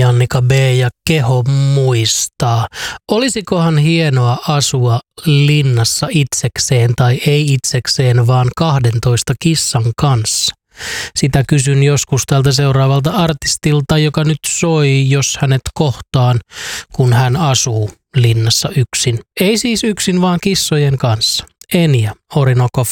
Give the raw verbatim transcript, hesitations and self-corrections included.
Jannika B. ja Keho muistaa. Olisikohan hienoa asua linnassa itsekseen tai ei itsekseen, vaan kahdentoista kissan kanssa? Sitä kysyn joskus tältä seuraavalta artistilta, joka nyt soi, jos hänet kohtaan, kun hän asuu linnassa yksin. Ei siis yksin, vaan kissojen kanssa. Enya, Orinoco